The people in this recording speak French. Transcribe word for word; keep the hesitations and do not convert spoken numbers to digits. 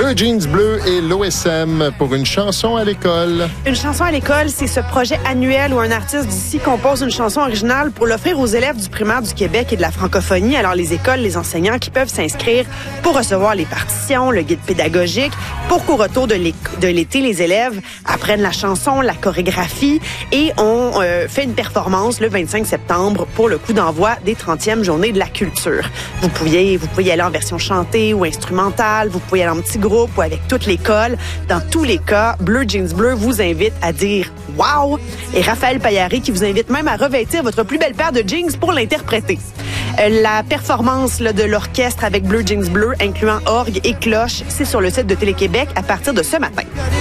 Bleu Jeans Bleu et l'O S M pour une chanson à l'école. Une chanson à l'école, c'est ce projet annuel où un artiste d'ici compose une chanson originale pour l'offrir aux élèves du primaire du Québec et de la francophonie. Alors, les écoles, les enseignants qui peuvent s'inscrire pour recevoir les partitions, le guide pédagogique, pour qu'au retour de l'été, les élèves apprennent la chanson, la chorégraphie et on euh, fait une performance le vingt-cinq septembre pour le coup d'envoi des trentièmes Journées de la culture. Vous pouviez, vous pouvez y aller en version chantée ou instrumentale, vous pouvez y aller en petit groupe ou avec toute l'école. Dans tous les cas, Bleu Jeans Bleu vous invite à dire « Wow » et Raphaël Paillari qui vous invite même à revêtir votre plus belle paire de jeans pour l'interpréter. Euh, la performance là, de l'orchestre avec Bleu Jeans Bleu, incluant orgue et cloche, c'est sur le site de Télé-Québec à partir de ce matin.